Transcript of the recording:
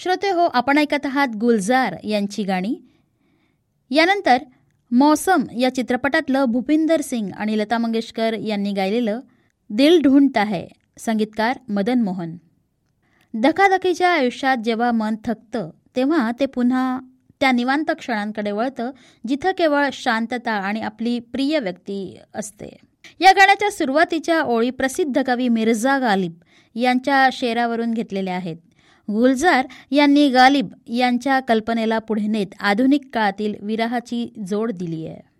श्रोते हो, आपण ऐकत आहात गुलजार यांची गाणी. यानंतर मौसम या चित्रपटातलं भूपिंदर सिंग आणि लता मंगेशकर यांनी गायलेलं दिल ढूंढता है, संगीतकार मदन मोहन. धकाधकीच्या आयुष्यात जेव्हा मन थकतं तेव्हा ते पुन्हा त्या निवांत क्षणांकडे वळतं जिथं केवळ शांतता आणि आपली प्रिय व्यक्ती असते. या गाण्याच्या सुरुवातीच्या ओळी प्रसिद्ध कवी मिर्झा गालिब यांच्या शेरावरून घेतलेल्या आहेत. गुलजार यांनी गालिब यांच्या कल्पनेला पुढे नेत आधुनिक काळातील विरहाची जोड दिली आहे.